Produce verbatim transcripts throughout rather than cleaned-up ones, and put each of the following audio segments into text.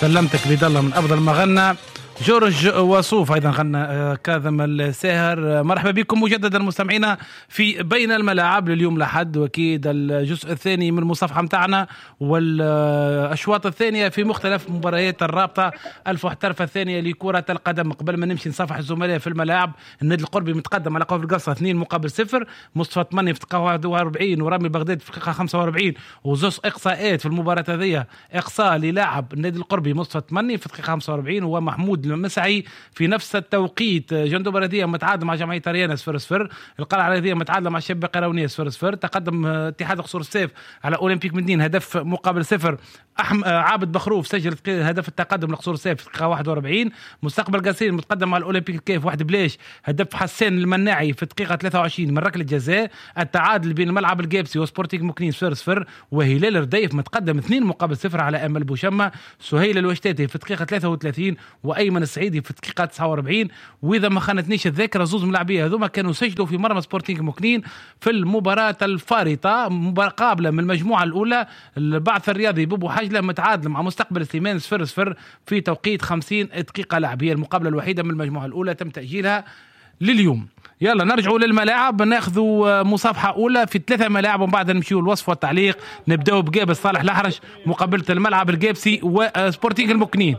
سلمتك بيد الله من أفضل ما غنى جورج وصوف، أيضا غنى كاظم الساهر. مرحبا بكم مجددا مستمعينا في بين الملاعب لليوم لحد، وأكيد الجزء الثاني من المصافحة متاعنا والأشواط الثانية في مختلف مباريات الرابطة المحترفة الثانية لكرة القدم. قبل ما نمشي نصافح الزملاء في الملاعب، النادي القربي متقدم على قوة القصة اثنين مقابل صفر، مصطفى تمني في الدقيقة واحد وأربعين ورامي البغداد في الدقيقة خمسة وأربعين، وزوز إقصاءات في المباراة هذه، إقصاء للاعب النادي القربي مصطفى تمني في الدقيقة خمسة وأربعين، ومحمود المسعي في نفس التوقيت. جندوب بلدية متعادل مع جمعية ريانا صفر صفر، القلعة الرياضية متعادلة مع شبه قيروانية صفر صفر، تقدم اتحاد قصور السيف على أولمبيك مدينة هدف مقابل صفر. أحم... عابد بخروف سجل هدف التقدم لقصور السيف في الدقيقة واحد وأربعين. مستقبل قاسين متقدم مع الأولمبيك الكيف واحد بلاش، هدف حسان المناعي في الدقيقة ثلاثة وعشرين من ركلة جزاء. التعادل بين الملعب الجابسي وسبورتينغ مكنين صفر صفر، وهلال الرديف متقدم اثنين مقابل صفر على أمل بوشمة. سهيل الوشتاتي في الدقيقة ثلاثة وثلاثين وأيمن السعيدي في الدقيقة تسعة وأربعين. وإذا ما خانتنيش الذاكرة زوز ملاعبية هذوما كانوا سجلوا في مرمى سبورتينغ مكنين في المباراة الفارطة، مقابلة من المجموعة الأولى. البعث الرياضي بوبو حجلة متعادل مع مستقبل سليمان صفر صفر في توقيت خمسين دقيقة لعب، هي المقابلة الوحيدة من المجموعة الأولى تم تأجيلها لليوم. يلا نرجعوا للملاعب، ناخذوا مصافحة أولى في ثلاثة ملاعب ومن بعد نمشيوا الوصف والتعليق. نبدأوا بجابس صالح الأحرش مقابلة الملعب الجابسي وسبورتينغ المكنين.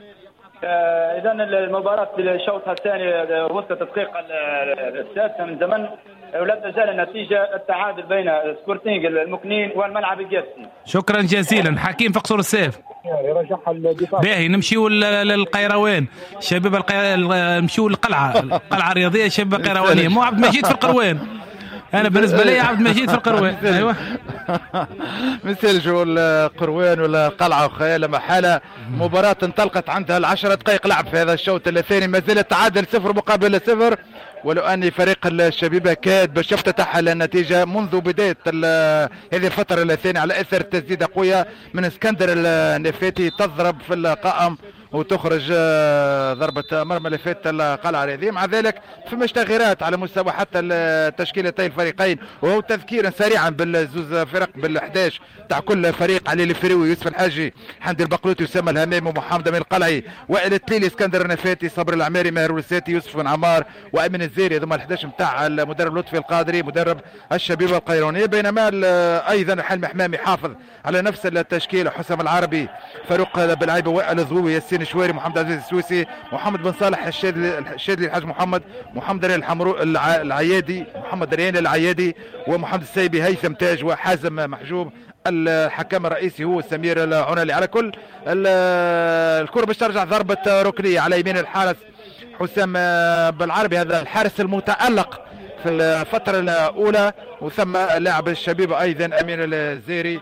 إذا المباراة بالشوط الثاني وصلت الدقيقة السادسة من زمن، ولا تزال النتيجة التعادل بين سبورتينغ المكنين والملعب الجابسي. شكرا جزيلا. حكيم في قصور السيف. باهي نمشيوا للقيروان شباب القي... نمشيوا للقلعة القلعة الرياضية شباب قيروانية، مو عبد المجيد في القروان. أنا بالنسبة لي عبد المجيد في القروان. أيوة مثل جو القروان ولا قلعة وخيال محالة. مباراة انطلقت عندها العشرة دقائق لعب في هذا الشوط الثاني، ما زال التعادل صفر مقابل صفر، ولو أن فريق الشبيبة كاد باش يفتتح النتيجة منذ بداية هذه الفترة الثانية على أثر تسديدة قوية من اسكندر النفاتي تضرب في القائم وتخرج ضربة مرمى لفات القلعة الرياضية. مع ذلك فماش تغييرات على مستوى حتى التشكيلتين الفريقين، وهو تذكيرا سريعا بالزوز فرق بالحداش تاع كل فريق: علي الفريوي، يوسف الحاجي، حمدي البقلوتي، اسامه الهمامي، ومحمد امين القلعي، وائل التليلي، اسكندر النفاتي، صبر العماري، ماهر الوساتي، يوسف بن عمار، وامين الزيري. هذوما الحداش نتاع المدرب لطفي القادري مدرب الشبيبه القيروانيه. بينما ايضا الحلم حمامي حافظ على نفس التشكيله: حسام العربي، فاروق بالعيبه، وائل الضوي، ياسين شويري، محمد عزيز السويسي، محمد بن صالح الشادلي، الشادلي الحاج محمد، محمد ريان الحمرو العيادي، محمد ريان العيادي، ومحمد السيبي، هيثم تاج، وحازم محجوب. الحكم الرئيسي هو سمير العنالي. على كل الكرة باش ترجع ضربة ركنية على يمين الحارس حسام بالعربي، هذا الحارس المتألق في الفترة الأولى، وثم لاعب الشبيبة أيضا أمين الزيري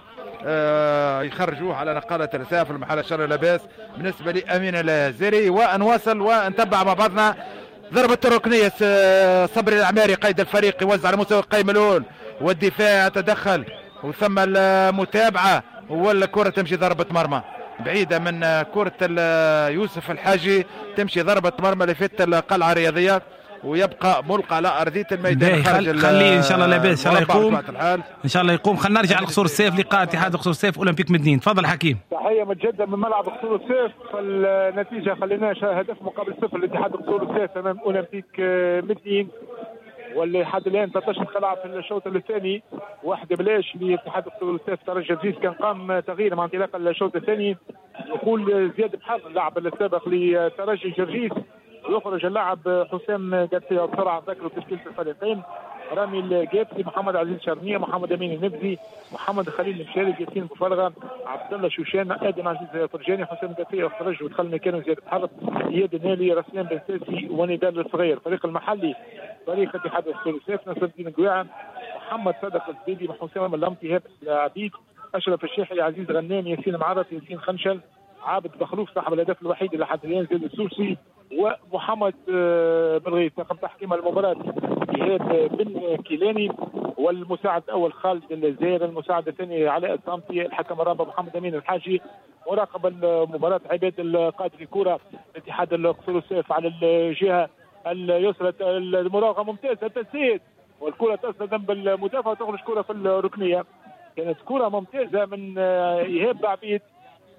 آه يخرجوه على نقالة الرسائل في المحل شر لاباس بالنسبة لأمين الزيري. ونواصل ونتبع مع بعضنا ضربة الركنية. صبري العماري قيد الفريق يوزع على مستوى القائم الأول، والدفاع يتدخل، وثم المتابعة، والكرة تمشي ضربة مرمى بعيدة من كرة يوسف الحاجي، تمشي ضربة مرمى لفت القلعة الرياضية، ويبقى ملقى على أرضية الميدان. خل... خليه إن شاء الله لاباس، إن شاء الله يقوم إن شاء الله يقوم. خلينا نرجع لقصور السيف، لقاء اتحاد قصور السيف أولمبيك مدينة. تفضل حكيم. تحية متجددة من ملعب قصور السيف. فالنتيجة خلينا هدف مقابل صفر لاتحاد قصور السيف أمام أولمبيك مدينة، واللي لحد الان ثلاثة عشر خلعه في الشوط الثاني، واحد بلاش لاتحاد قصور السيف. ترجي الجزيز كان قام تغيير مع انطلاق الشوط الثاني، يقول زياد بحظ اللاعب السابق لترجي الجرجيس، ويخرج اللاعب حسام قاسية بسرعه. ذكروا تشكيله الفريقين: رامي الجابسي، محمد عزيز شرنيه، محمد امين النبزي، محمد خليل المشاري، ياسين بوفرغه، عبد الله شوشان، ادم عزيز فرجاني، حسام قاسية خرج ودخل مكانه زياد بحظ، اياد النالي، رسلان بن ساسي، ونضال الصغير. الفريق المحلي فريق اتحاد قصور السيف: نصر الدين قويعه، محمد صدق الزبيدي، حسام اللمطي، هاب العبيد، اشرف الشيحي، عزيز غنام، ياسين معرف، ياسين خنشل، عابد بخلوف صاحب الهدف الوحيد اللي حد الان زيد السوسي، ومحمد بن غيث. نقم تحكيم المباراه ايهاب بن كيلاني، والمساعد الاول خالد الزاير، المساعد الثاني علاء الصامتي، الحكم الرابع محمد امين الحاجي. مراقب المباراه عباد القادري كوره اتحاد قصور السيف على الجهه اليسرى. المراوغه ممتازه، التسديد والكره تصل جنب المدافع وتخرج كره في الركنيه. كانت كره ممتازه من ايهاب بعبيد،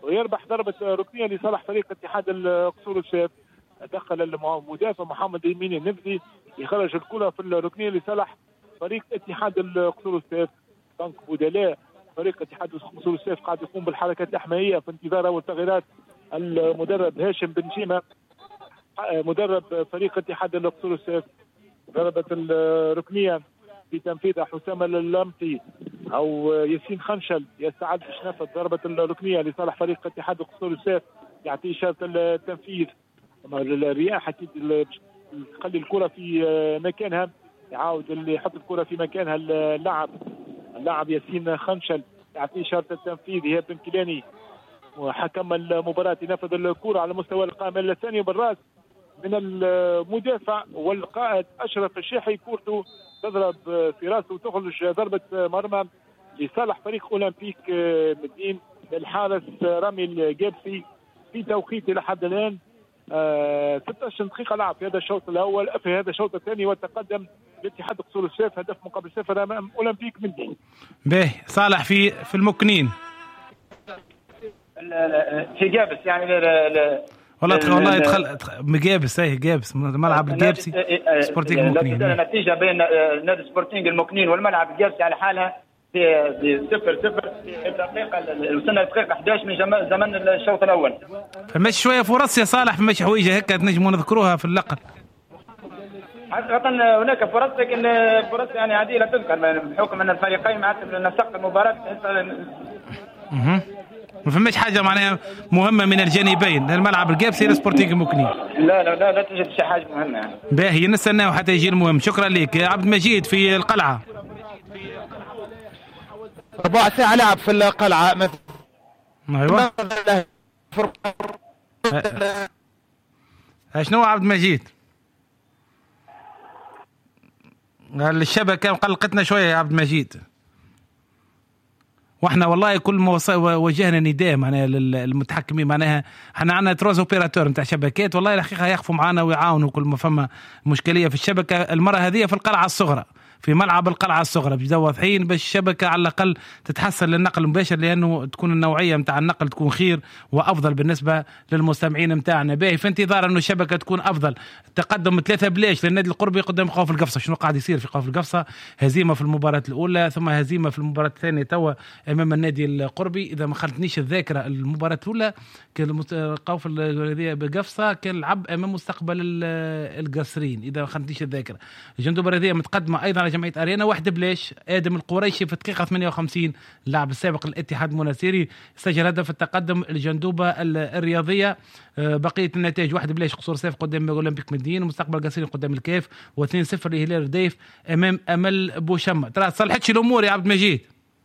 ويربح ضربة ركنية لصالح فريق اتحاد القصور السيف. دخل المدافع محمد يميني النبذي يخرج الكرة في الركنية لصالح فريق اتحاد القصور السيف. بنك بدلاء فريق اتحاد القصور السيف قاعد يقوم بالحركات الإحمائية في انتظار أول تغييرات. المدرب هاشم بن جيمة مدرب فريق اتحاد القصور السيف. ضربة الركنية في تنفيذها حسام اللمتي او ياسين خنشل يستعد باش ينفذ ضربة الركنية لصالح فريق اتحاد القصور السيف. يعطي اشارة التنفيذ. الرياح اكيد تخلي الكرة في مكانها. يعاود اللي يحط الكرة في مكانها اللاعب اللاعب ياسين خنشل يعطي اشارة التنفيذ. ايهاب بن كيلاني وحكم المباراة ينفذ الكرة على مستوى القائمة الثانية بالراس من المدافع والقائد اشرف الشيحي. كورته تضرب في راسه وتخرج ضربة مرمى لصالح فريق اولمبيك مدين. الحارس رامي الجابسي في توقيت الى حد الان آه ستة عشر دقيقة لعب في هذا الشوط الاول. في هذا الشوط الثاني وتقدم الاتحاد قصور السيف هدف مقابل صفر امام اولمبيك مدين. باهي صالح في في المكنين في جابس يعني والله والله دخل مجابس ايه جابس ملعب الجابسي سبورتينج المكنين. النتيجه بين نادي سبورتينج المكنين والملعب الجابسي على حالها في صفر صفر في الدقيقه وصلنا لدقيقه أحد عشر من زمن الشوط الاول. فمش شويه فرص يا صالح مش حويجه هيك تنجموا نذكروها في اللقب. حقيقه هناك فرص لكن فرص يعني عاديه لا تذكر بحكم ان الفريقين معناتها نسق المباراه. اها ما فماش حاجه معناها مهمه من الجانبين الملعب الجابسي لسبورتينج المكنين. لا لا لا لا توجد شي حاجه مهمه يعني. باهي نستناو حتى يجي المهم. شكرا لك يا عبد المجيد في القلعه. ربع ساعه لعب في القلعه مثلا. ايوه شنو عبد المجيد؟ الشبكه قلقتنا شويه يا عبد المجيد. واحنا والله كل ما وجهنا نداء معناها للمتحكمين معناها احنا عندنا تروز اوبيراتور نتاع شبكات والله الحقيقه يخفوا معنا ويعاونوا كل ما فما مشكليه في الشبكه. المره هذه في القلعه الصغرى في ملعب القلعه الصغرى باش واضحين باش الشبكه على الاقل تتحسن للنقل المباشر لانه تكون النوعيه نتاع النقل تكون خير وافضل بالنسبه للمستمعين نتاعنا. باهي في انتظار انه الشبكه تكون افضل. تقدم ثلاثه بلاش للنادي القربي قدام خوف القفصه. شنو قاعد يصير في خوف القفصه؟ هزيمه في المباراه الاولى ثم هزيمه في المباراه الثانيه توا امام النادي القربي. اذا ما خلتنيش الذاكره المباراه الاولى كان خوف القفصه كان لعب امام مستقبل القصرين اذا ما خلتنيش الذاكره. الجندوبه الرياضيه متقدمه ايضا على جمعيه ارينا واحد بلاش. ادم القريشي في الدقيقه ثمانية وخمسين اللاعب السابق للاتحاد المناسيري سجل هدف التقدم الجندوبه الرياضيه. بقيه النتائج واحد بلاش قصور سيف قدام اولمبيك مدين ومستقبل القصرين قدام الكاف واثنين صفر لهلال رديف امام امل بوشمه. ترى صلحتش الامور يا عبد المجيد.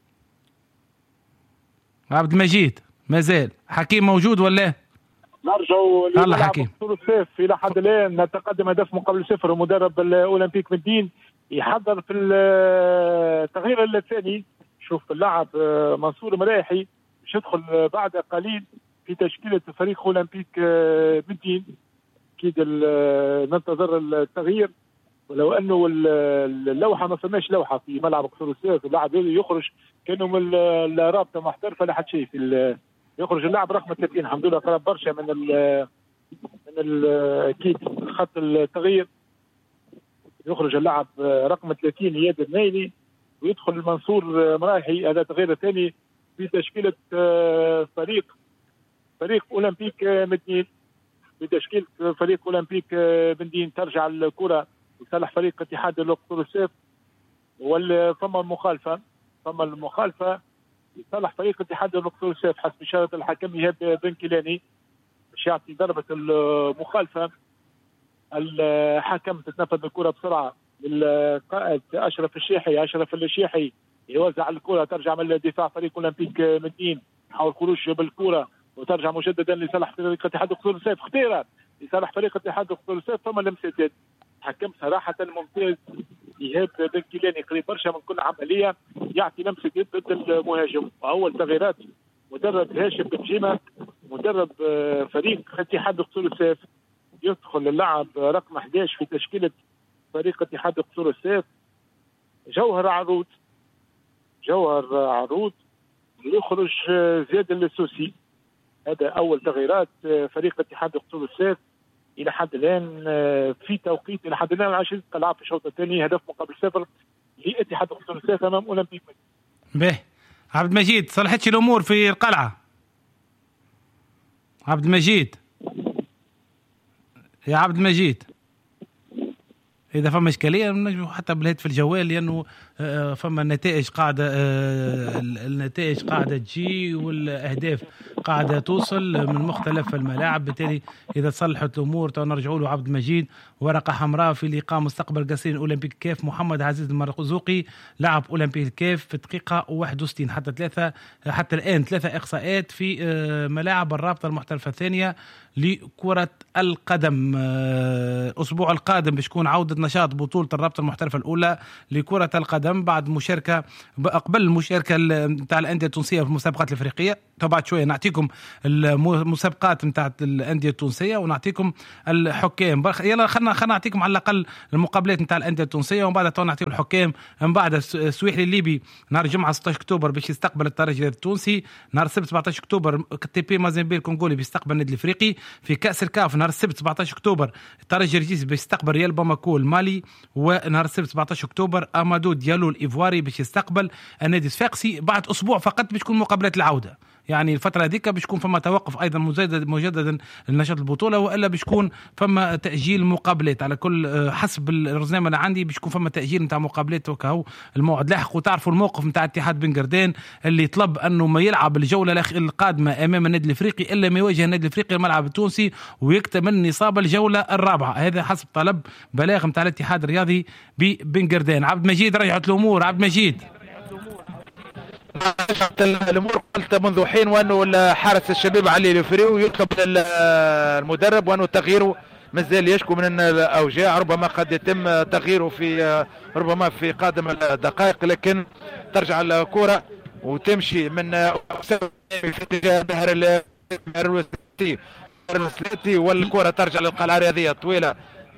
عبد المجيد مازال حكيم موجود ولا؟ نرجعوا للعب قصور السيف الى حد الان نتقدم هدف مقابل صفر. ومدرب الاولمبيك مدين يحضر في التغيير الثاني. شوف اللاعب منصور مرايحي باش يدخل بعد قليل في تشكيله فريق اولمبيك مدين. اكيد ننتظر التغيير ولو انه اللوحه ما فماش لوحه في ملعب قصور السيف. اللاعب يخرج كانه من الرابطه محترفه لا حد شيء. في يخرج اللاعب رقم ثلاثين الحمد لله قرب برشا من ال من ال اكيد خط التغيير. يخرج اللاعب رقم ثلاثين اياد النايلي ويدخل منصور مرايحي. هذا تغيير ثاني في تشكيله فريق فريق اولمبيك مدين. في تشكيله فريق اولمبيك مدين ترجع الكره لصالح فريق اتحاد القصور السيف. وفما المخالفه فما المخالفه لصالح فريق اتحاد القصور السيف حسب اشاره الحكم ايهاب بن كيلاني باش يعطي ضربه المخالفه. الحكم تتنفذ الكره بسرعه للقائد اشرف الشيحي. اشرف الشيحي يوزع الكره ترجع من دفاع فريق اولمبيك مدين يحاول الخروج بالكره وترجع مجددا لصالح فريق اتحاد القصور السيف. خطيره لصالح فريق اتحاد القصور السيف. ثم لمسات حكم صراحه ممتاز ايهاب بن كيلاني قريب برشا من كل عمليه يعطي لمسه يد ضد المهاجم. واول تغييرات مدرب هاشم بن جيمه مدرب فريق اتحاد القصور السيف. يدخل اللاعب رقم أحد عشر في تشكيله فريق اتحاد القصور السيف جوهر عروض. جوهر عروض يخرج زياد السوسي. هذا اول تغييرات. فريق الاتحاد يقتل السيف الى حد الان في توقيت الى حد الان عشان تلعب في الشوط الثاني هدف مقابل صفر لاتحاد يقتل السيف امام اولمبيك. به عبد المجيد صلحتش الامور في القلعه. عبد المجيد يا عبد المجيد إذا فما إشكالية نجم حتى بالهاتف الجوال لأنه فما النتائج قاعدة النتائج قاعدة تجي والأهداف قاعدة توصل من مختلف الملاعب. بالتالي إذا تصلحت الأمور تنرجعوا له عبد المجيد. ورقة حمراء في لقاء مستقبل قصير أولمبيك كيف. محمد عزيز المرزوقي لاعب أولمبيك كيف في دقيقة واحد وستين حتى ثلاثة حتى الآن ثلاثة إقصاءات في ملاعب الرابطة المحترفة الثانية لكرة القدم. الأسبوع القادم بتكون عودة نشاط بطولة الرابطة المحترفة الأولى لكرة القدم بعد مشاركة قبل المشاركة نتاع الأندية التونسية في المسابقات الأفريقية. بعد شوية نعطيكم المسابقات نتاع الأندية التونسية ونعطيكم الحكام. يلا خلنا خلنا نعطيكم على الأقل المقابلات نتاع الأندية التونسية ومن بعد نعطيكم الحكام. من بعد السويحلي الليبي نهار الجمعة ستة عشر أكتوبر باش يستقبل الترجي التونسي. نهار السبت سبعة عشر أكتوبر تي بي مازيمبي الكونغولي بيستقبل النادي الأفريقي. في كأس الكاف نهار السبت سبعة عشر أكتوبر الترجي الرجيسي بيستقبل ريال باماكو المالي. ونهار السبت سبعة عشر أكتوبر أمادو ديالو الإيفواري باش يستقبل النادي الصفاقسي. بعد أسبوع فقط باش تكون مقابلات العودة. يعني الفترة هذيك باش يكون فما توقف أيضا مجدد مجددا لنشاط البطولة وإلا باش يكون فما تأجيل مقابلات على كل حسب الرزنامة اللي عندي باش يكون فما تأجيل نتاع مقابلات وكهو الموعد لاحق. وتعرفوا الموقف نتاع اتحاد بن قردان اللي طلب أنه ما يلعب الجولة القادمة أمام النادي الأفريقي إلا ما يواجه النادي الأفريقي الملعب التونسي ويكتمل نصاب الجولة الرابعة. هذا حسب طلب بلاغ نتاع الاتحاد الرياضي ببن قردان. عبد المجيد رجعت الأمور. عبد المجيد الامور قلت منذ حين وانه حارس الشباب علي الفريو يطلب المدرب وانه تغييره مازال يشكو من الاوجاع. ربما قد يتم تغييره في ربما في قادم الدقائق لكن ترجع الكره وتمشي من في اتجاه نهر الوسلاتي والكره ترجع للقلعه الرياضيه الطويله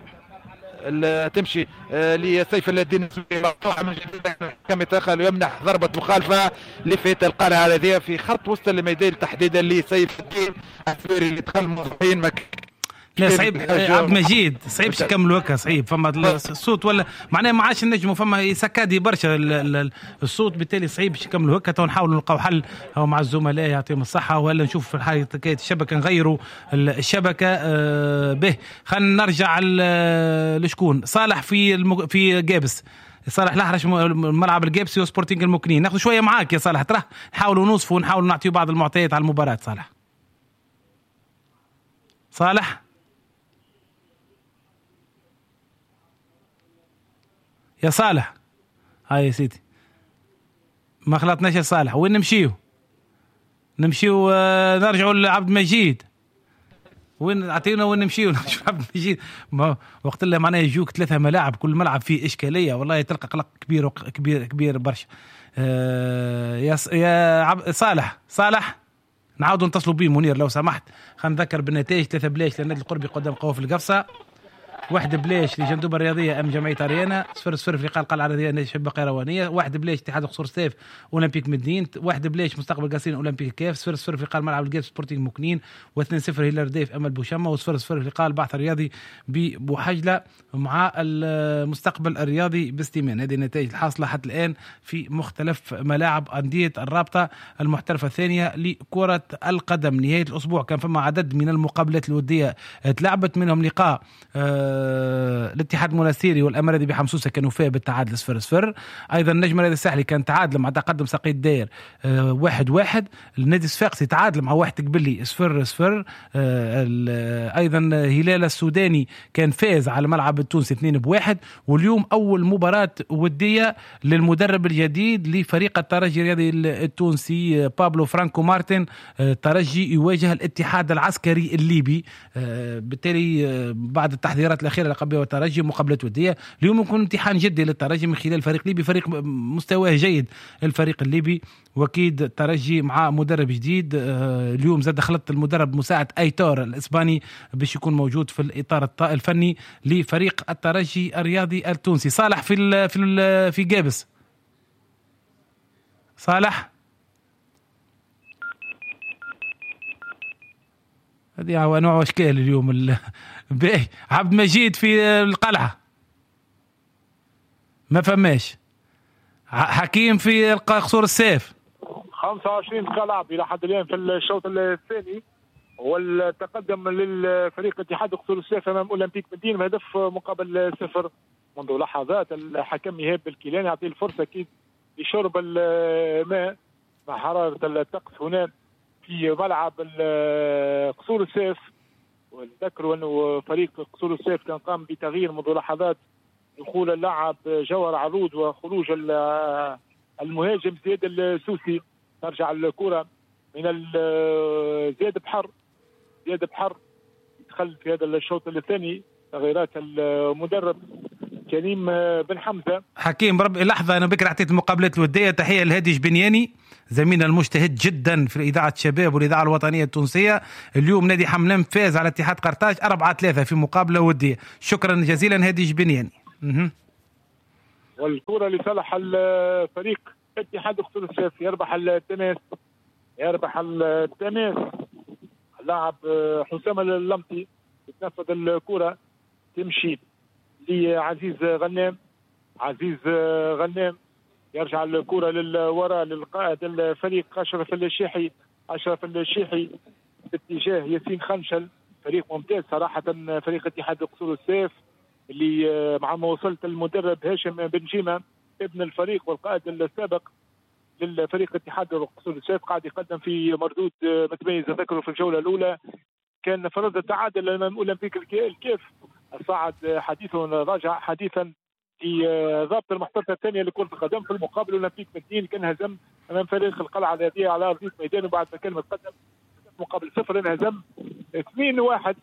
تمشي لسيف الدين مقطوعه من جديد كم يتدخل ويمنح ضربه مخالفه لفيت القلعه هذه في خط وسط الميدان تحديدا لسيف الدين الثوري اللي دخل موضوعين مك لا صعيب عبد المجيد صعيب يكملوا هكا صعيب فما الصوت ولا معناه ما عادش نجموا فما يسكادي برشا الصوت بالتالي صعيب يكملوا هكا. تو نحاولوا نلقاو حل او مع الزملاء يعطيهم الصحه ولا نشوف في الحاله حكايه الشبكه نغيروا الشبكه. أه به خلينا نرجع لشكون صالح في المج... في جابس. صالح الأحرش ملعب الجابسي وسبورتينج المكنين. ناخذ شويه معاك يا صالح ترى نحاولوا نوصفوا ونحاولوا نعطيو بعض المعطيات على المباراه. صالح صالح يا صالح هاي يا سيدي ما خلطناش يا صالح. وين نمشيو نمشيو آه نرجعوا لعبد المجيد. وين اعطينا وين نمشيو نشوف عبد المجيد. وقت اللي معناه يجوك ثلاثة ملاعب كل ملعب فيه إشكالية والله تلقى قلق كبير كبير كبير برشا. آه يا يا عبد صالح صالح نعاودوا نتصلوا بيه منير لو سمحت. خلينا نذكر بالنتائج. ثلاثة بلاش للنادي القربي قدام قوة في القفصة. واحد بلاش لجندوبة الرياضية أم جمعية أريانا. صفر صفر في قال قلعة الرياضية نادي شبة قيروانية. واحد بلاش اتحاد قصور سيف أولمبيك مدين. واحد بلاش مستقبل قاسين أولمبيك كيف. صفر صفر في قال ملعب الجيب سبورتينج مكنين. واثنين صفر هيلر ديف أمل بوشمة. وصفر صفر في قال بعث الرياضي ببوحجلة مع المستقبل الرياضي باستيمان. هذه النتائج الحاصلة حتى الآن في مختلف ملاعب أندية الرابطة المحترفة الثانية لكرة القدم. نهاية الأسبوع كان فما عدد من المقابلات الودية تلعبت منهم لقاء أه الاتحاد المنستيري والاماراتي بحمصوصه كانوا فيه بالتعادل صفر صفر. ايضا النجم الرياضي الساحلي كان تعادل مع تقدم سقيت داير أه واحد واحد. النادي الصفاقسي تعادل مع واحد قبلي صفر صفر. أه ايضا هلال السوداني كان فاز على ملعب التونسي اثنين بواحد. واليوم اول مباراه وديه للمدرب الجديد لفريق الترجي الرياضي التونسي بابلو فرانكو مارتن. الترجي يواجه الاتحاد العسكري الليبي. أه بالتالي أه بعد التحضيرات الأخيرة لقبل والترجي مقابلة ودية. اليوم يكون امتحان جدي للترجي من خلال فريق ليبي فريق مستواه جيد الفريق الليبي. وأكيد الترجي مع مدرب جديد. اليوم زاد دخلت المدرب مساعد أيتور الإسباني باش يكون موجود في الإطار الفني لفريق الترجي الرياضي التونسي. صالح في ال في ال في جابس. صالح هذه نوع اشكال اليوم. باهي عبد المجيد في القلعه ما فماش. حكيم في قصور السيف خمسة وعشرين دقيقة لعب إلى حد الآن في الشوط الثاني، والتقدم للفريق اتحاد قصور السيف أمام أولمبيك مدينة بهدف مقابل صفر منذ لحظات. الحكم إيهاب الكيلاني يعطيه الفرصة أكيد لشرب الماء مع حرارة الطقس هنا في ملعب قصور السيف. ونذكروا أنه فريق قصور السيف كان قام بتغيير منذ لحظات، دخول اللاعب جوهر عروض وخروج المهاجم زياد السوسي. ترجع الكرة من زياد بحر، زياد بحر دخل في هذا الشوط الثاني تغييرات المدرب كريم بن حمزة. حكيم بربي لحظة، أنا بكرة أعطيت المقابلات الودية تحية لهادي جبنياني زميلنا المجتهد جدا في إذاعة الشباب والإذاعة الوطنية التونسية. اليوم نادي حملان فاز على اتحاد قرطاج أربعة ثلاثة في مقابلة ودية. شكرا جزيلا هادي جبنياني. والكرة لصالح الفريق اتحاد قصور السيف، يربح التماس يربح التماس اللاعب حسام اللمطي، يتنفذ الكرة تمشي لعزيز غنام. عزيز غنام يرجع الكرة للوراء للقائد الفريق أشرف الشيحي. أشرف الشيحي باتجاه ياسين خنشل. فريق ممتاز صراحة فريق اتحاد قصور السيف اللي مع ما وصلت المدرب هاشم بن جيمة ابن الفريق والقائد السابق للفريق اتحاد قصور السيف قاعد يقدم في مردود متميز. ذكروا في الجولة الأولى كان فرض التعادل أمام أولمبيك الكيف، صعد حديثا راجع حديثا في ضابط المحطة الثانية لكرة القدم. في المقابل أولمبيك مدين كان هزم أمام فريق القلعة الذهبية على أرضية ميدانه بعد ما كان متقدم مقابل صفر، انهزم اثنين واحد.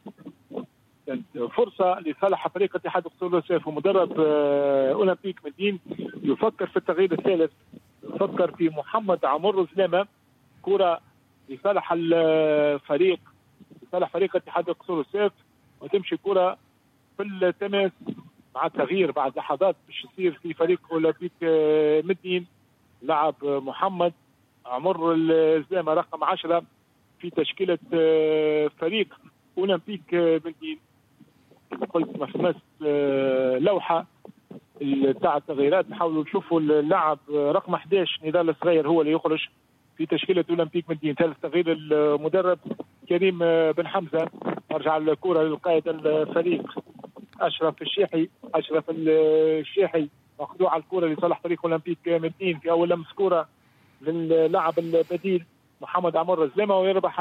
فرصة لصالح فريق اتحاد قصور السيف ومدرب أولمبيك مدين يفكر في التغيير الثالث، يفكر في محمد عمر زلامة. كرة لصالح الفريق لصالح فريق اتحاد قصور السيف، وتمشي كرة في التماس مع التغيير بعد لحظات باش يصير في فريق أولمبيك مدين. لعب محمد عمر الزلامة رقم عشرة في تشكيلة فريق أولمبيك مدين. قلت ما فماش لوحة تاع التغييرات، نحاولوا نشوفوا اللاعب رقم أحد عشر نضال الصغير هو اللي يخرج في تشكيلة أولمبيك مدين. ثالث تغيير المدرب كريم بن حمزة. ارجع الكرة للقائد الفريق أشرف الشيحي. أشرف الشيحي مخدوع الكرة لصالح فريق أولمبيك مدين في أول لمس كرة للاعب البديل محمد عمر الزلمة، ويربح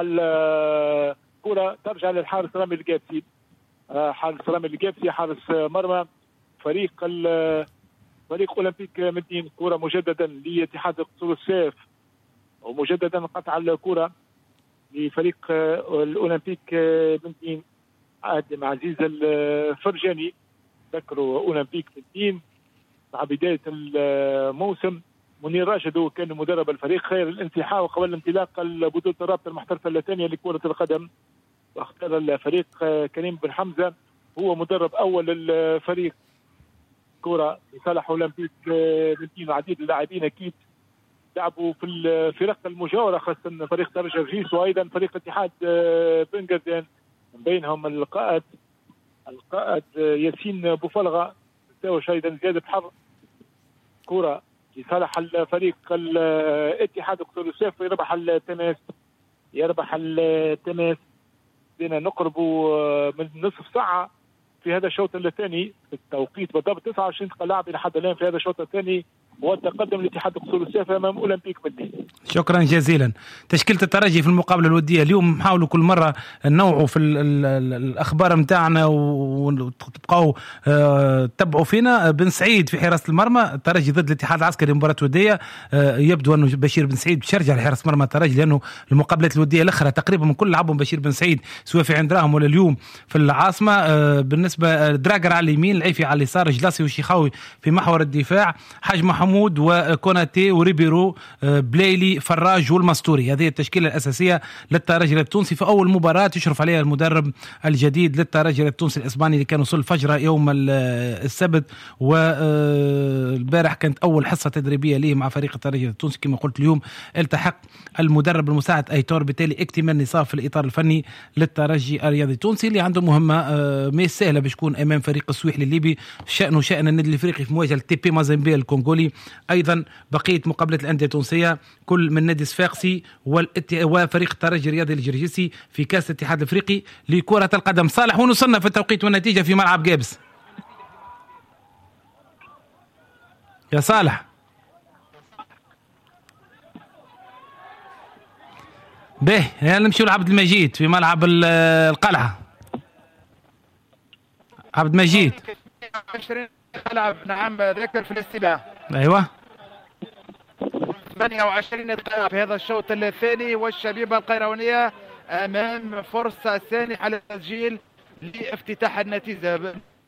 الكرة ترجع للحارس رامي القابسي. حارس رامي القابسي حارس مرمى فريق فريق أولمبيك مدين. كرة مجددا لاتحاد قصور السيف، ومجددا قطع الكرة لفريق الأولمبيك مدين. عادم عزيز الفرجاني. ذكروا أولمبيك مدين مع بداية الموسم منير راشد هو كان مدرب الفريق خير الانتحاء وقبل انطلاق بطولة الرابطة المحترفة الثانية لكرة القدم، واختار الفريق كريم بن حمزة هو مدرب أول الفريق. كرة لصالح أولمبيك مدين. عديد اللاعبين أكيد لعبوا في الفرق المجاورة خاصة فريق ترجي رجيس وأيضا فريق اتحاد بن قردان، من بينهم القائد القائد ياسين بوفلغة، تساوش أيضا زياد بحر. كرة لصالح الفريق الاتحاد قصور السيف ويربح التماس يربح التماس. بدنا نقرب من نصف ساعة في هذا الشوط الثاني في التوقيت بالضبط تسعة وعشرين دقيقة لعب لحد الآن في هذا الشوط الثاني، والتقدم لاتحاد قصور السيف امام اولمبيك مدين. شكرا جزيلا. تشكيله الترجي في المقابله الوديه اليوم نحاولوا كل مره ننوعوا في ال ال ال الاخبار نتاعنا وتبقوا أه تتبعوا فينا. بن سعيد في حراسه المرمى الترجي ضد الاتحاد العسكري مباراه وديه. أه يبدو انه بشير بن سعيد باش يرجع لحراسه مرمى الترجي لانه المقابلات الوديه الاخرى تقريبا من كل لعبهم بشير بن سعيد سواء في عند راهم ولا اليوم في العاصمه. أه بالنسبه دراجر على اليمين، العيفي على اليسار، جلاسي والشيخاوي في محور الدفاع، حاج محمود محمود وكوناتي وريبيرو بلايلي فراج والمستوري. هذه التشكيلة الأساسية للترجي التونسي في أول مباراة تشرف عليها المدرب الجديد للترجي التونسي الإسباني اللي كان وصل الفجر يوم السبت، والبارح كانت أول حصة تدريبية ليه مع فريق الترجي التونسي. كما قلت اليوم التحق المدرب المساعد أيتور، بالتالي اكتمال نصاب في الإطار الفني للترجي الرياضي التونسي اللي عنده مهمة ما سهلة باش يكون أمام فريق السويحلي الليبي، شأنه شأن النادي الافريقي في مواجهه تي بي مازيمبي الكونغولي. ايضا بقيه مقابله الانديه التونسيه كل من نادي صفاقسي وفريق الترجي الرياضي الجرجسي في كاس الاتحاد الافريقي لكره القدم. صالح، وين وصلنا في التوقيت والنتيجه في ملعب جابس؟ يا صالح به نمشيو لعبد المجيد في ملعب القلعه. عبد المجيد ملعب نعم ذكر في الاستباء. ايوه ثمانية وعشرين دقيقة في هذا الشوط الثاني، والشبيبة القيروانية امام فرصة ثانية على التسجيل لافتتاح النتيجة.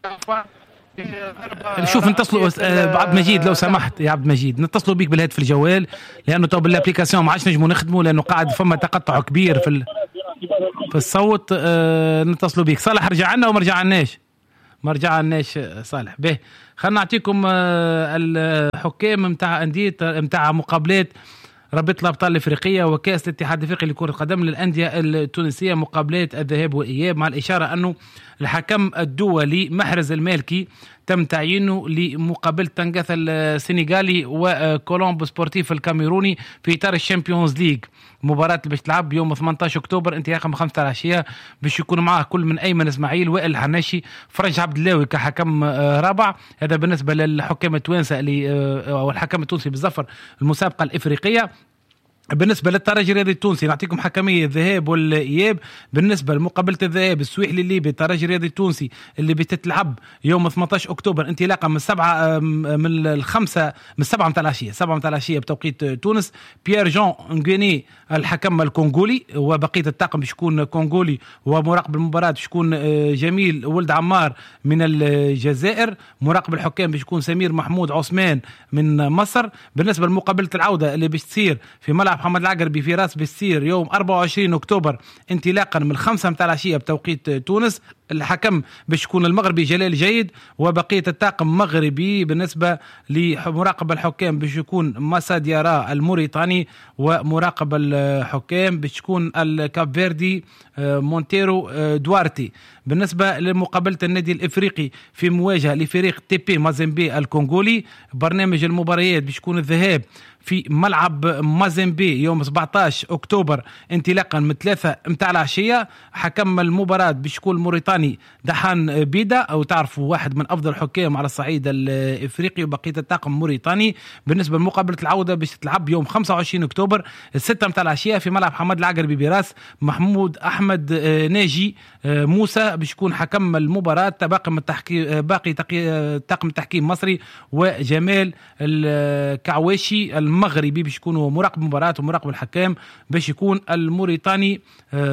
شوف نتصلوا عبد المجيد لو سمحت يا عبد المجيد، نتصلوا بيك بالهاتف الجوال لانه تو بالابليكاسيون ما عادش نجموا نخدموا لانه قاعد فما تقطع كبير في ال... في الصوت. أه نتصلوا بيك. صالح رجع لنا وما رجعناش؟ ما رجعناش صالح. به خلينا نعطيكم الحكام نتاع انديه نتاع مقابلات رابطه الابطال الافريقيه وكاس الاتحاد الافريقي لكره القدم للانديه التونسيه، مقابلات الذهاب والاياب، مع الاشاره انه الحكم الدولي محرز المالكي تم تعيينه لمقابله تنغاثا السنغالي وكولومبو سبورتيف الكاميروني في اطار الشامبيونز ليج، مباراة اللي باش تلعب يوم ثمانية عشر أكتوبر انطلاقا من خمسة العشية. باش يكون معاه كل من أيمن إسماعيل، وائل الحناشي، فرج عبد اللاوي كحكم رابع. هذا بالنسبة للحكام التوانسة اللي أو الحكم التونسي بالظفر المسابقة الإفريقية. بالنسبة للترجي الرياضي التونسي نعطيكم حكمية الذهاب والإياب. بالنسبة لمقابلة الذهاب السويحلي الليبي الترجي الرياضي التونسي اللي بتتلعب يوم ثمانية عشر أكتوبر انطلاقا من سبعة من الخمسة من السبعة متاع العشية سبعة متاع العشية بتوقيت تونس. بيير جون نغيني الحكم الكونغولي وبقية الطاقم باش يكون كونغولي، ومراقب المباراة باش يكون جميل ولد عمار من الجزائر. مراقب الحكام باش يكون سمير محمود عثمان من مصر. بالنسبة لمقابلة العودة اللي باش تصير في ملعب محمد العقربي في راس بسير يوم أربعة وعشرين أكتوبر انطلاقا من الخمسة متاع العشية بتوقيت تونس. الحكم باش يكون المغربي جلال جيد وبقية الطاقم مغربي. بالنسبة لمراقب الحكام باش يكون مسا ديارا الموريتاني، ومراقب الحكام باش يكون الكاب فيردي مونتيرو دوارتي. بالنسبة لمقابلة النادي الإفريقي في مواجهة لفريق تي بي مازيمبي الكونغولي، برنامج المباريات باش يكون الذهاب في ملعب مازيمبي يوم سبعة عشر أكتوبر انطلاقا من ثلاثة متاع العشية. حكم المباراة باش يكون موريتاني دحان بيدا، أو تعرفوا واحد من أفضل الحكام على الصعيد الإفريقي، وبقية الطاقم موريتاني. بالنسبة لمقابلة العودة باش تلعب يوم خمسة وعشرين أكتوبر الستة متاع العشية في ملعب حمد العقربي براس. محمود أحمد ناجي موسى باش يكون حكم المباراة. طاقم التحكيم باقي طاقم التحكيم مصري، وجمال الكعواشي المغربي باش يكونوا مراقب مباراة ومراقب الحكام باش يكون الموريتاني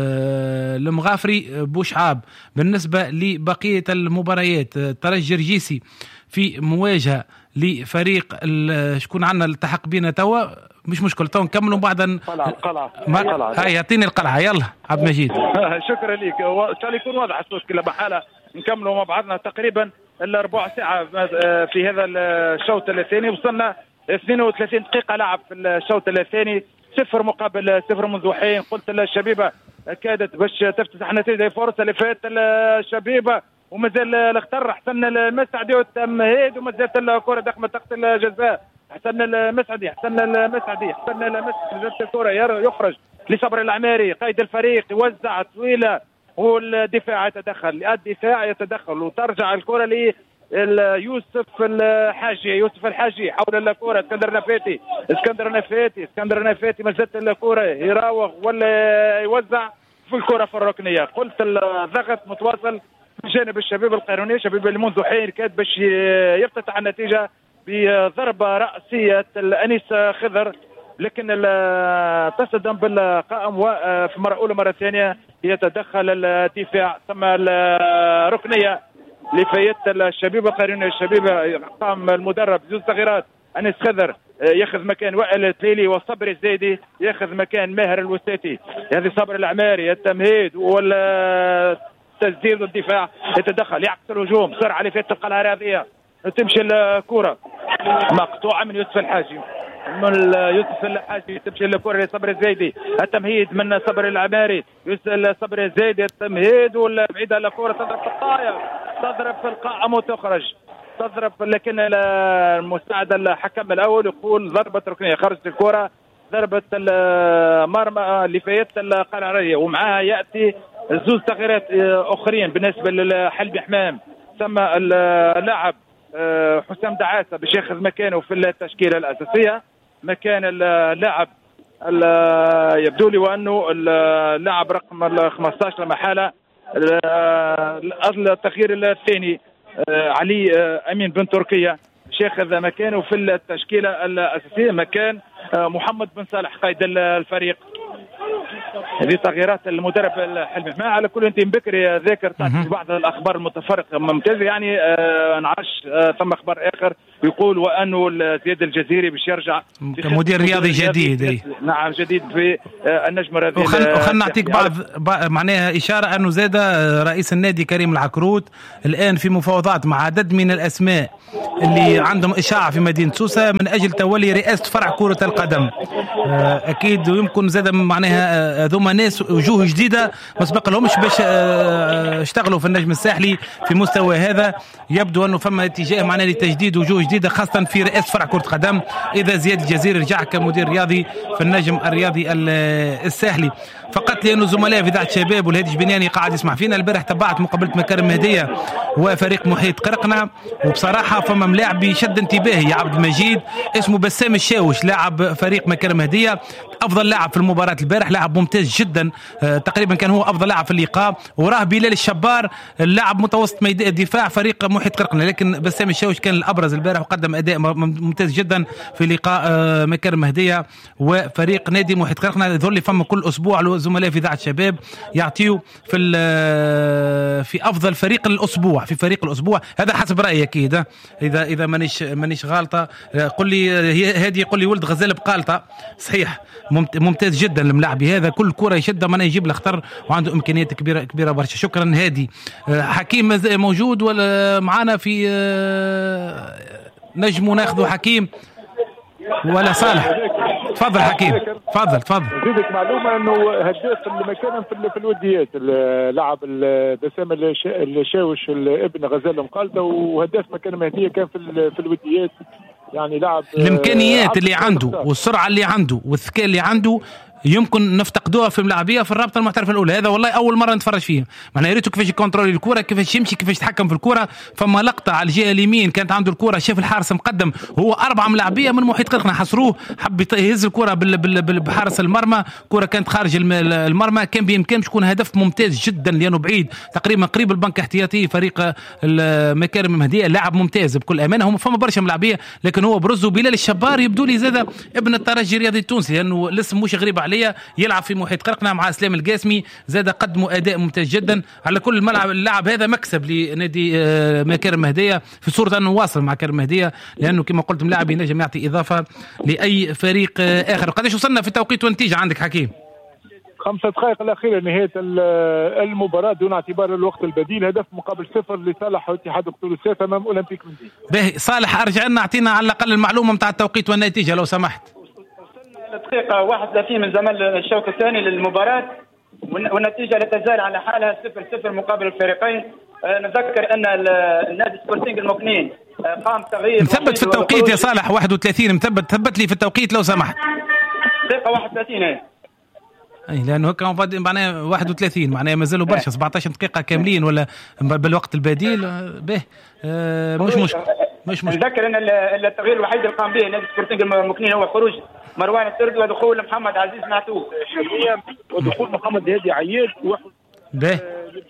المغافري بوشعاب. بالنسبة لبقية المباريات الترجي الجرجيسي في مواجهة لفريق شكون عندنا التحق بينا توا، مش مشكلة تو نكملوا بعد. القلعة القلعة ما... هاي يعطيني القلعة يلا عبد المجيد. شكرا لك. ان شاء الله يكون واضح الصوت كله بحالة. نكملوا مع بعضنا تقريبا الربع ساعة في هذا الشوط الثاني. وصلنا اثنين وثلاثين دقيقة لعب في الشوط الثاني، صفر مقابل صفر منذ حين. قلت الشبيبة كادت باش تفتح نتيجة فرصة اللي فات الشبيبة، ومازال الاختر حسن المسعدي والتمهيد، ومازالت الكرة داخل منطقة الجزاء. حسن المسعدي حسن المسعدي حسن المسعدي الكرة يخرج لصبر العماري قائد الفريق، يوزع طويلة والدفاع يتدخل الدفاع يتدخل وترجع الكرة ل يوسف الحاجي يوسف الحاجي حول الكرة. اسكندر نفاتي اسكندر نفاتي اسكندر نفاتي مازالت الكرة يراوغ ولا يوزع في الكرة في الركنية. قلت الضغط متواصل من جانب الشباب القيرواني، الشباب اللي منذ حين كاد باش يفتتح النتيجة بضربة رأسية الأنيس خضر، لكن تصدم بالقائم وفي مرة أولى مرة ثانية يتدخل الدفاع ثم الركنية لفايت الشبيبة القيرواني. الشبيبة قام المدرب زوج تغييرات، انس خضر ياخذ مكان وائل التليلي، والصبري الزايدي ياخذ مكان ماهر الوساتي. هذه صبر العماري، التمهيد والتسديد والدفاع، يتدخل يعكس الهجوم بسرعه اللي فاتت تلقى الرياضيه، تمشي الكره مقطوعه من يوسف الحاجي، من يوسف الحاجي تمشي الكره لصبر الزايدي، التمهيد من صبر العماري، يوسف صبر الزايدي التمهيد والبعيده الكره تضرب في الطاير، تضرب في القائم وتخرج، تضرب لكن المساعد الحكم الاول يقول ضربه ركنيه، خرجت الكره ضربه المرمى اللي فايت القناريه، ومعها ياتي زوج تغييرات اخرين بالنسبه لحلبي حمام. ثم اللاعب حسام دعاسه باش ياخذ مكانه في التشكيله الاساسيه مكان اللاعب يبدو لي وانه اللاعب رقم خمسة عشر محاله التغيير الثاني علي امين بن تركيا باش ياخذ مكانه في التشكيله الاساسيه مكان محمد بن صالح قائد الفريق. هذه تغييرات المدرب الحلمي. ما على كل انت بكري ذاكر تعطي بعض الاخبار المتفرقه ممتازه يعني آه نعرفش آه ثم اخبار اخر يقول وانه زياد الجزيري باش يرجع كمدير رياضي جديد. اي نعم جديد في آه النجم الرياضي. وخلنا نعطيك بعض معناها اشاره انه زاد رئيس النادي كريم العكروت الان في مفاوضات مع عدد من الاسماء اللي عندهم اشاعه في مدينه سوسه من اجل تولي رئاسه فرع كره القدم. آه اكيد يمكن زاد معناها ذوما ناس وجوه جديده ما سبق لهمش باش اشتغلوا في النجم الساحلي في مستوى هذا. يبدو انه فما اتجاه معناه لتجديد وجوه جديده خاصه في رئاسه فرع كره قدم اذا زياد الجزيري رجع كمدير رياضي في النجم الرياضي الساحلي. فقط لانه زملاء في اذاعه الشباب والهادي جبناني قاعد يسمع فينا البارح تبعت مقابله مكارم مهديه وفريق محيط قرقنه، وبصراحه فما ملاعب يشد انتباهي يا عبد المجيد اسمه بسام الشاوش لاعب فريق مكارم مهديه، افضل لاعب في المباراه البارح، لاعب ممتاز جدا آه تقريبا كان هو افضل لاعب في اللقاء. وراه بلال الشبار اللاعب متوسط دفاع فريق محيط قرقنه، لكن بسام الشاوش كان الابرز البارح وقدم اداء ممتاز جدا في لقاء آه مكارم مهديه وفريق نادي محيط قرقنه. يظل فما كل اسبوع زملاء في اذاعه الشباب يعطيوا في في افضل فريق الاسبوع في فريق الاسبوع. هذا حسب رايي اكيد، اذا اذا مانيش مانيش غالطه قل لي هذه، قل لي ولد غزال بقالطه صحيح ممتاز جدا الملاعبي هذا، كل كره يشدها ما يجيب الاخطر وعنده امكانيات كبيره كبيره برشا. شكرا هادي. حكيم موجود ولا معانا في نجم ناخذ حكيم ولا صالح؟ تفضل حكيم تفضل تفضل. نزيدك معلومه انه هداف المكان في الوديات اللاعب بسام الشاوش ابن غزال مقالته، وهداف مكان مهديه كان في في الوديات. يعني لاعب الامكانيات اللي عنده والسرعه اللي عنده والذكاء اللي عنده يمكن نفتقدوها في الملاعبيه في الرابطه المحترفه الاولى. هذا والله اول مره نتفرج فيه، معناها ريتو كيفاش يكونترولي الكره، كيفاش يمشي، كيفاش يتحكم في الكره. فما لقطه على الجهه اليمين كانت عنده الكره، شاف الحارس مقدم هو اربعه ملاعبيه من محيط قرقنه حصروه، حب يهز الكره بحارس المرمى، كره كانت خارج المرمى، كان بامكانه تكون هدف ممتاز جدا لانه بعيد تقريبا قريب البنك احتياطي فريق مكارم المهديه. لاعب ممتاز بكل امانه، هم فما برشا ملاعبيه لكن هو برزه بلال الشبار يبدو لي زاد ابن الترجي الرياضي التونسي لانه الاسم مش غريب عليا، يلعب في محيط قرقنه مع اسلام القاسمي، زاد قدموا اداء ممتاز جدا. على كل الملعب اللاعب هذا مكسب لنادي مكارم مهديه في صوره انه واصل مع كرم مهديه، لانه كما قلت ملاعب ينجم يعطي اضافه لاي فريق اخر. قداش وصلنا في التوقيت والنتيجه عندك حكيم؟ خمسة دقائق الأخيرة نهاية المباراة دون اعتبار الوقت البديل، هدف مقابل صفر لصالح اتحاد الثلاثاء أمام أولمبيك منزي. باهي صالح أرجع لنا أعطينا على الأقل المعلومة متاع التوقيت والنتيجة لو سمحت. دقيقة واحد وثلاثين من زمن الشوط الثاني للمباراة والنتيجة لا تزال على حالها صفر صفر مقابل الفريقين. نذكر أن النادي سبورتينغ المكنين قام تغيير مثبت في التوقيت يا صالح واحد وثلاثين، مثبت ثبت لي في التوقيت لو سمحت. دقيقة واحد وثلاثين اي اي لانه هكا معناها واحد وثلاثين معناها مازالوا برشا سبعطاش دقيقة كاملين ولا بالوقت البديل. به آه مش مشكل مش مشكل. نذكر ان التغيير الوحيد اللي قام به نادي سبورتينغ المكنين هو خروج مروان السردي ودخول محمد عزيز معتوق ودخول محمد هادي عياد واحد. به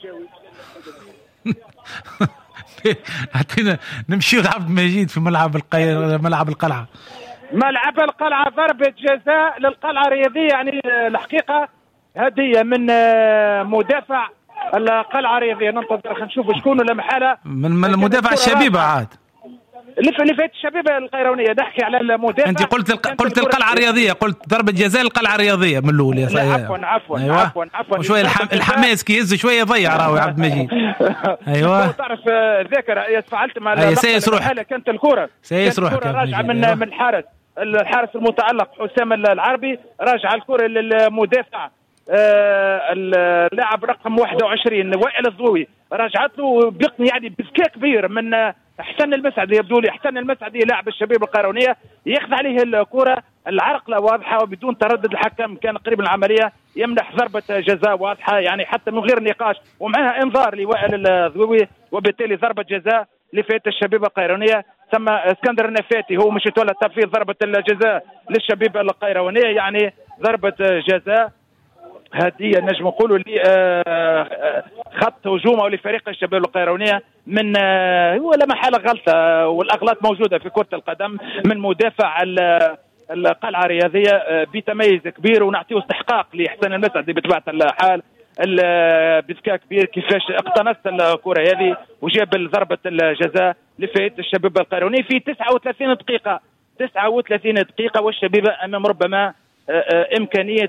اعطينا نمشيو لعبد المجيد في ملعب القي... ملعب القلعة. ملعب القلعة ضربة جزاء للقلعة الرياضية، يعني الحقيقة هدية من مدافع القلعة الرياضية. ننتظر خلينا نشوف شكون ولا محالة من, من المدافع الشبيبة عاد اللي فات الشبيبه القيروانيه نحكي على المدافع. انت قلت الق... قلت القلعه الرياضيه، قلت ضربه جزاء القلعه الرياضيه من الاول يا صحيح. عفوا عفوا أيوة. عفوا عفوا وشويه الحم... الحماس كي يهز شويه ضيع راهو عبد المجيد. ايوه تعرف ذاكره تفاعلت مع الحاله كانت الكره سيس روحك راجعه من أيوة. من الحارس الحارس المتالق حسام العربي، راجع الكره للمدافع آه اللاعب رقم واحد وعشرين وائل الضوي، رجعت له بقن يعني بذكاء كبير من حسن المسعدي. يبدو لي حسن المسعدي لاعب الشبيبه القيروانيه ياخذ عليه الكره، العرقله واضحه وبدون تردد. الحكم كان قريب من العمليه، يمنح ضربه جزاء واضحه يعني حتى من غير نقاش، ومعها انذار لوائل الضوي، وبالتالي ضربه جزاء لفئه الشبيبه القيروانيه. ثم اسكندر النفاتي هو مش يتولى تنفيذ ضربه الجزاء للشبيبه القيروانيه، يعني ضربه جزاء هذه نجم نقولوا لي خط هجوم لفريق الشباب القيروانيه من هو لا محاله غلطه، والاغلاط موجوده في كره القدم من مدافع القلعه الرياضيه بتميز كبير، ونعطيه استحقاق لحسن المسعدي بطبيعه الحال بذكاء كبير كيفاش اقتنص الكره هذه وجاب ضربه الجزاء لفئه الشباب القيرواني في تسعة وثلاثين دقيقه تسعة وثلاثين دقيقه، والشبيبه امام ربما إمكانية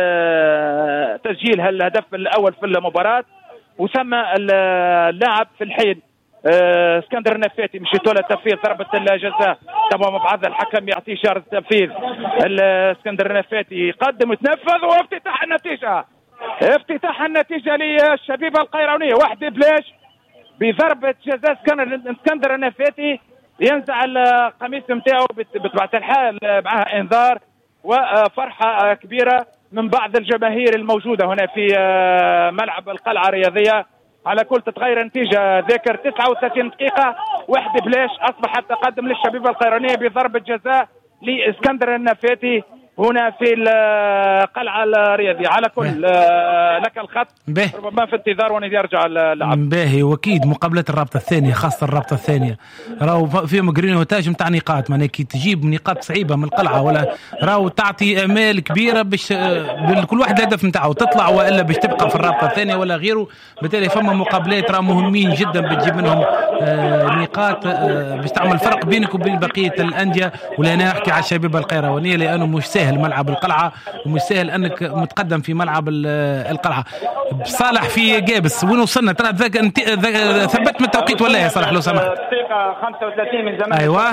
تسجيل الهدف الأول في المباراة. وثم اللاعب في الحين اسكندر النفاتي مش يتولى تنفيذ ضربة الجزاء، طبعا بعد الحكم يعطيه إشارة تنفيذ. اسكندر النفاتي يقدم وتنفذ، وافتتاح النتيجة افتتاح النتيجة للشبيبة القيروانية واحد بلاش بضربة جزاء اسكندر النفاتي، ينزع القميص نتاعو بطبيعة الحال معها إنذار وفرحة كبيرة من بعض الجماهير الموجودة هنا في ملعب القلعة الرياضية. على كل تتغير النتيجة ذاكر تسعة وثلاثين دقيقة واحد بلاش، أصبح التقدم للشبيبة القيروانية بضربة جزاء لإسكندر النفاتي هنا في القلعة الرياضية. على كل لك الخط ربما في انتظار وان يرجع اللعب. باهي واكيد مقابلة الرابطة الثانية خاصة الرابطة الثانية راهو فيهم جرينوتاج نتاع نقاط، معناها كي تجيب نقاط صعيبة من القلعة ولا راهو تعطي امال كبيرة باش كل واحد الهدف نتاعو تطلع والا باش تبقى في الرابطة الثانية ولا غيره. بالتالي فما مقابلات راه مهمين جدا بتجيب منهم آه نقاط آه باش تعمل فرق بينك وبين بقية الأندية. ولا انا نحكي على الشبيبة القيروانية لأنه مش سهل ملعب القلعة ومش سهل انك متقدم في ملعب القلعة. صالح في جابس وين وصلنا؟ ترى ثبت من التوقيت ولا يا صالح لو سمحت؟ دقيقة خمسة وثلاثين من زمان ايوه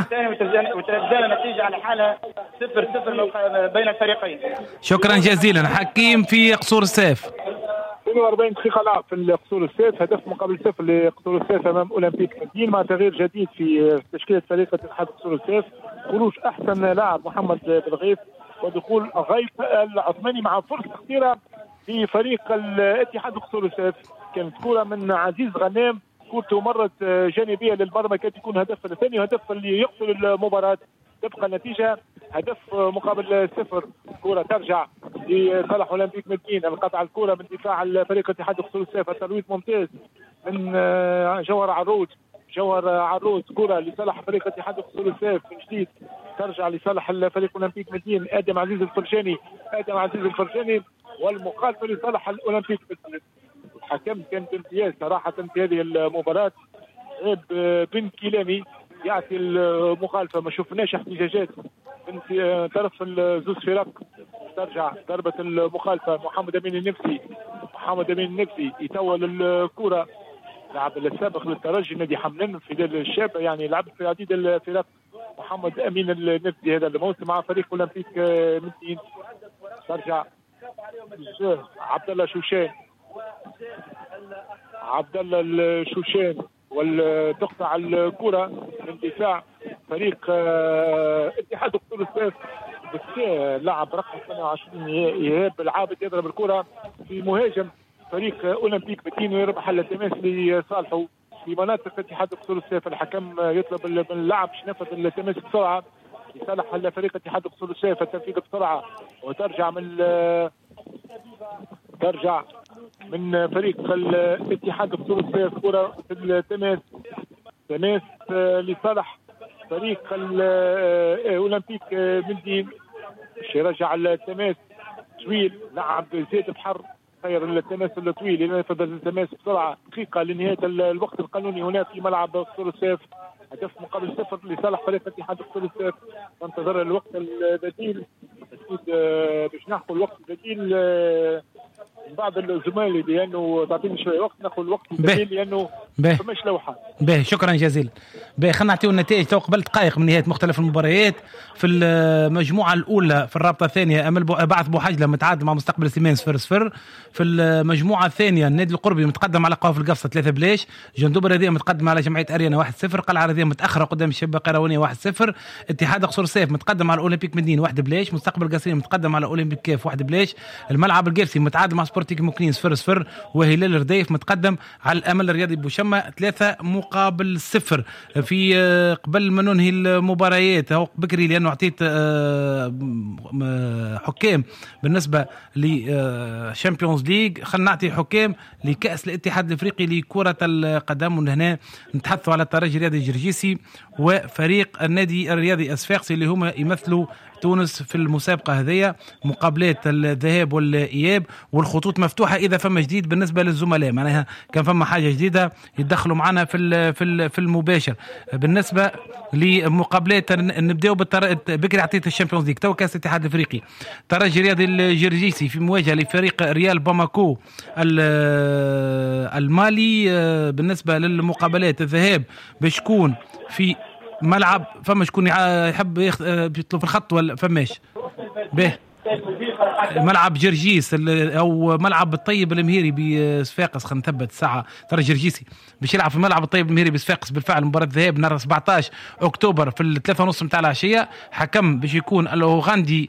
وتنزل النتيجة على حالة صفر صفر بين الفريقين. شكرا جزيلا. حكيم في قصور السيف اثنين وأربعين دقيقة لعب في قصور السيف، هدف مقابل صفر لقصور السيف امام اولمبيك مدين مع تغيير جديد في تشكيلة فريق اتحاد قصور السيف. خروج احسن لاعب محمد بالغيث ودخول غيث العثماني مع فرصة خطيرة في فريق الاتحاد قصور السيف. كانت كرة من عزيز غنام، كرته مرت جانبية للمرمى كانت تكون هدف الثاني وهدف اللي يقتل المباراة. تبقى النتيجة هدف مقابل صفر. كرة ترجع لصالح اولمبيك مدين، القطع الكرة من دفاع الفريق اتحاد قصور السيف، الترويج ممتاز من جوهر عروج جوهر عروج كرة لصالح فريق اتحاد قصور السيف من جديد، ترجع لصالح الفريق اولمبيك مدين. ادم عزيز الفرجاني ادم عزيز الفرجاني والمخالفة لصالح الاولمبيك مدين. الحكم كان بامتياز صراحة في هذه المباراة. عيب بن كيلامي يعطي المخالفة، ما شفناش احتجاجات من طرف الزوز فرق. ترجع ضربة المخالفة محمد امين النفسي محمد امين النفسي يتول الكرة، لاعب السابق للترجي نادي حملان في الشاب، يعني لعب في عديد الفرق. محمد امين النفسي هذا الموسم مع فريق اولمبيك مدين. ترجع عبد الله شوشان عبد الله الشوشان وتقطع الكرة من دفاع فريق اتحاد قصور السيف. لاعب رقم اثنين وعشرين ايهاب العابد يضرب الكرة في مهاجم فريق اولمبيك مدين ويربح التماس لصالحه في مناطق اتحاد قصور السيف. الحكم يطلب من اللاعب باش ينفذ التماس بسرعة لصالح الفريق اتحاد قصور السيف، التنفيذ بسرعة. وترجع من ترجع من فريق الاتحاد قصور السيف كرة في التماس تماس لصالح فريق الاولمبيك مدين. يرجع التماس طويل، لعب زيد بحر خير التماس الطويل ينفذ التماس بسرعة. دقيقة لنهاية الوقت القانوني هنا في ملعب قصور السيف. هدف مقابل صفر لصالح فريق اتحاد الكل السيف. تنتظر الوقت البديل اكيد باش ناخذ الوقت البديل بعض الزملاء لانه تعطيني شويه وقت ناخذ الوقت البديل لانه ما فماش لوحه. باهي شكرا جزيلا. باهي خلينا نعطيو النتائج تو قبل دقائق من نهايه مختلف المباريات. في المجموعه الاولى في الرابطه الثانيه امل بعث بوحجله متعادل مع مستقبل سيمان صفر صفر. في المجموعه الثانيه النادي القربي متقدم على قوافل القفصه ثلاثة بلاش. جندوب الرياضيه متقدم على جمعيه اريانا واحد صفر. قلعه الرياضيه متاخره قدام الشباب القيروانيه واحد صفر. اتحاد قصور سيف متقدم على اولمبيك مدينه واحد بلاش. مستقبل القصريه متقدم على اولمبيك كاف واحد بلاش. الملعب القرسي متعادل مع سبورتيك مكنين صفر صفر. وهلال الرديف متقدم على الامل الرياضي بوشمه ثلاثة مقابل صفر. في قبل ما ننهي المباريات هو بكري لانه اعطيت حكام بالنسبه لشامبيونز ليج، خلينا نعطي حكام لكاس الاتحاد الافريقي لكره القدم. وهنا نتحدثوا على الترجي الرياضي الجرجيسي وفريق النادي الرياضي الصفاقسي اللي هما يمثلوا تونس في المسابقة هذه. مقابلات الذهاب والإياب والخطوط مفتوحة إذا فما جديد بالنسبة للزملاء، معناها كان فما حاجة جديدة يتدخلوا معنا في في في المباشر. بالنسبة لمقابلات نبداو بالتر... بكري عطيت الشامبيونز ليج تو كاس الاتحاد الافريقي. ترجي الرياضي الجرجيسي في مواجهة لفريق ريال باماكو المالي. بالنسبة للمقابلات الذهاب باش تكون في ملعب فما شكون يحب يطلب في الخط ولا فماش به ملعب جرجيس او ملعب الطيب المهيري بصفاقس. خلينا نثبت الساعه. ترى جرجيسي باش يلعب في ملعب الطيب المهيري بصفاقس بالفعل. مباراه الذهاب نهار سبعطاش اكتوبر في الثلاثة ونص نتاع العشيه. حكم باش يكون الاوغندي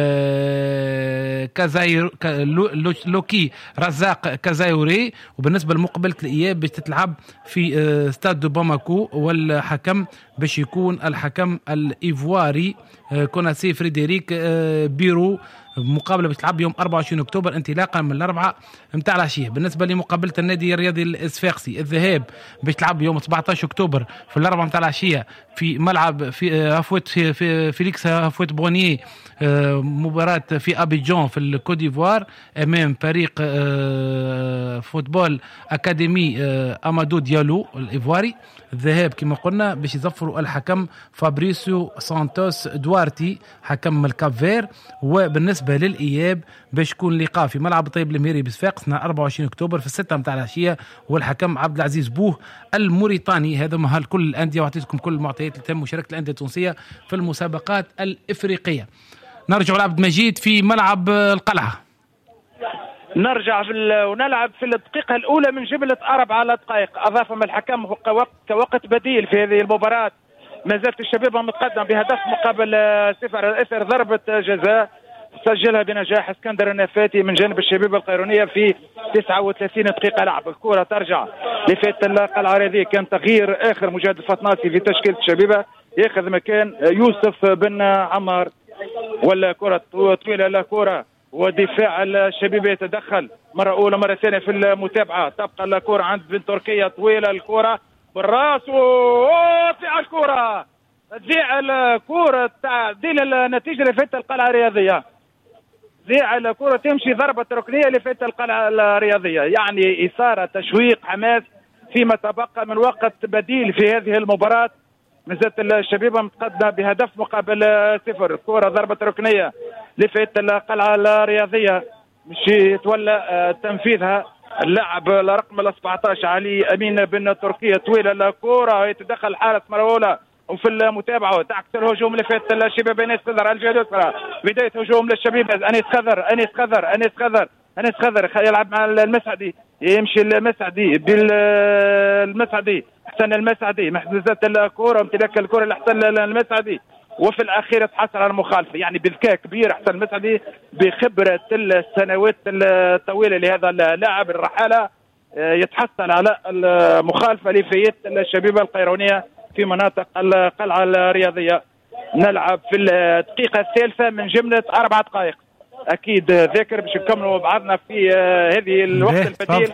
آه كازاير لوكي رزاق كازايوري. وبالنسبه لمقابله الاياب باش تتلعب في آه ستاد دو باماكو والحكم باش يكون الحكم الايفواري آه كوناسي فريدريك آه بيرو. مقابله باش تلعب يوم أربعة وعشرين اكتوبر انطلاقا من الاربعه نتاع العشيه. بالنسبه لمقابله النادي الرياضي الصفاقسي الذهاب باش تلعب يوم سبعطاش اكتوبر في الاربعه نتاع العشيه في ملعب في هافوت في, في فيليكس هافوت بونيي. مباراه في ابيجان في الكوت ديفوار امام فريق فوتبول اكاديمي امادو ديالو الايفواري. الذهاب كما قلنا باش يظفروا الحكم فابريسيو سانتوس دوارتي حكم الكاب فير. وبالنسبه للاياب باش يكون لقاء في ملعب الطيب المهيري بصفاقس نهار أربعة وعشرين اكتوبر في الستة متاع العشيه والحكم عبد العزيز بوه الموريتاني. هذا مهال كل الانديه واعطيتكم كل المعطيات اللي تم مشاركه الانديه التونسيه في المسابقات الافريقيه. نرجع لعبد مجيد في ملعب القلعه. نرجع في ونلعب في الدقيقة الأولى من جملة أربع دقائق أضافهم الحكم كوقت, كوقت بديل في هذه المباراة. ما زالت الشبيبة متقدم بهدف مقابل صفر إثر ضربة جزاء سجلها بنجاح اسكندر النفاتي من جانب الشبيبة القيرونية في تسعة وثلاثين دقيقة لعب. الكرة ترجع لفات القلعة الرياضية. كان تغيير آخر مجاهد الفطناسي في تشكيلة الشبيبة يأخذ مكان يوسف بن عمار. ولا كرة طويلة لا كرة ودفاع الشبيبة يتدخل مرة أولى مرة ثانية في المتابعة. تبقى الكرة عند بن تركيا طويلة الكرة بالراس وتضيع الكرة تضيع الكرة تعديل النتيجة لفات القلعة الرياضية. تضيع الكرة تمشي ضربة ركنية لفات القلعة الرياضية. يعني إثارة تشويق حماس فيما تبقى من وقت بديل في هذه المباراة. مازالت الشبيبة متقدمة بهدف مقابل صفر. الكرة ضربة ركنية لفات القلعة الرياضية مش يتولى تنفيذها اللاعب رقم سبعطاش علي أمين بن تركيا. طويلة الكرة يتدخل حارس مرة أولى وفي المتابعة تعكس الهجوم لفات الشباب. أنيس خضر الجهة اليسرى بداية هجوم للشبيبة. أنيس خضر أنيس خضر أنيس خضر أنيس خضر يلعب مع المسعدي. يمشي المسعدي بالمسعدي حسن المسعدي محززات الكرة امتلاك الكرة لحسن المسعدي وفي الأخير تحصل على المخالفة. يعني بذكاء كبير حسن المسعدي بخبرة السنوات الطويلة لهذا اللاعب الرحالة يتحصل على المخالفة لفيت الشبيبة القيرونية في مناطق القلعة الرياضية. نلعب في الدقيقة الثالثة من جملة أربع دقائق. أكيد ذاكر باش نكملوا بعضنا في هذه الوقت البديل.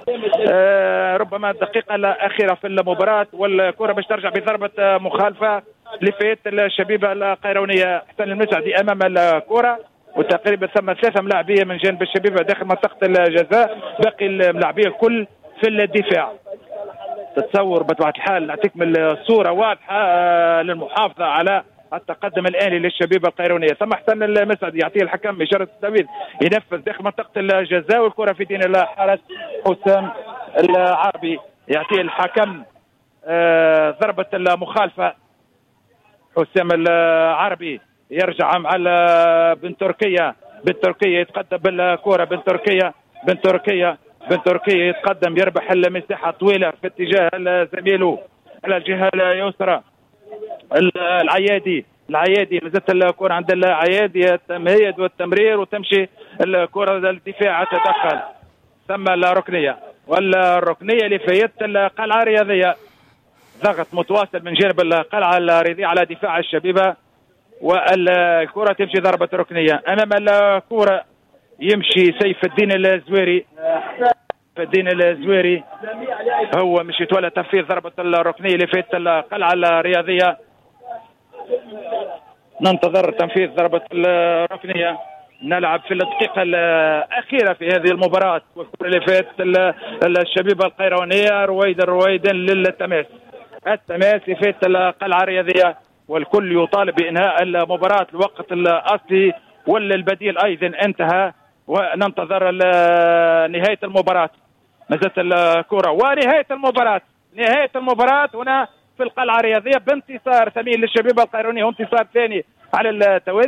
ربما الدقيقة الأخيرة في المباراة والكرة باش ترجع بضربة مخالفة لفيت الشبيبة القيرونية. حسن المسعدي أمام الكرة وتقريبا ثم ثلاثة ملاعبية من جانب الشبيبة داخل منطقة الجزاء. باقي الملاعبية الكل في الدفاع. تتصور بطبيعة الحال نعطيك من الصورة واضحة للمحافظة على التقدم الآني للشبيبة القيرونية. ثم حسن المسعد يعطيه الحكم إشارة التنفيذ ينفذ داخل منطقة الجزاء والكرة في دين الله حارس حسام العربي يعطيه الحكم آه ضربة المخالفة. حسام العربي يرجع مع بن تركيا بن تركيا يتقدم بالكرة بن تركيا بن تركيا بن تركيا يتقدم يربح المساحة طويلة في اتجاه زميله على الجهة اليسرى العيادي العيادي مازالت الكرة عند العيادي التمهيد والتمرير وتمشي الكرة للدفاع تدخل ثم الركنية والركنية لفايت القلعة الرياضية. ضغط متواصل من جانب القلعة الرياضية على دفاع الشبيبة والكرة تمشي ضربة ركنية. أمام الكرة يمشي سيف الدين الزويري الدين الزويري هو مش يتولى تنفيذ ضربة الركنية لفايت القلعة الرياضية. ننتظر تنفيذ ضربة الركنية. نلعب في الدقيقة الأخيرة في هذه المباراة والكرة اللي فات الشبيبة القيرونية رويدا رويدا للتماس التماس فات القلعة الرياضية والكل يطالب بإنهاء المباراة الوقت الأصلي والبديل أيضا انتهى وننتظر نهاية المباراة. مازالت الكرة ونهاية المباراة نهاية المباراة هنا في القلعة الرياضية بانتصار ثمين للشبيبة القيرونية وانتصار ثاني على التوالي.